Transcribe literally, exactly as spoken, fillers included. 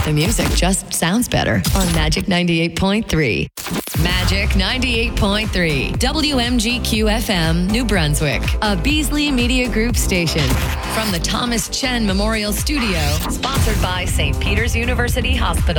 The music just sounds better on Magic ninety-eight point three. Magic ninety-eight point three. W M G Q F M, New Brunswick. A Beasley Media Group station. From the Thomas Chen Memorial Studio. Sponsored by Saint Peter's University Hospital.